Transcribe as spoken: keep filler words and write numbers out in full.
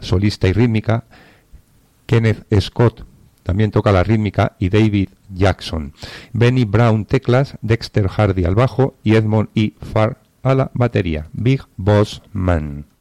solista y rítmica, Kenneth Scott también toca la rítmica y David Jackson, Benny Brown teclas, Dexter Hardy al bajo y Edmond E. Farr a la batería. Big Boss Man.